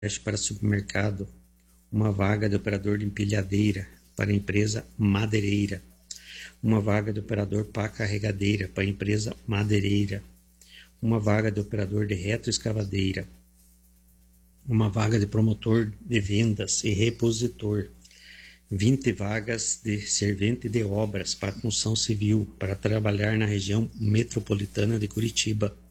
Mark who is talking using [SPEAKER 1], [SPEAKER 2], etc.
[SPEAKER 1] para supermercado, uma vaga de operador de empilhadeira para a empresa madeireira, uma vaga de operador pá carregadeira para a empresa madeireira, uma vaga de operador de retroescavadeira, uma vaga de promotor de vendas e repositor, 20 vagas de servente de obras para construção civil para trabalhar na região metropolitana de Curitiba.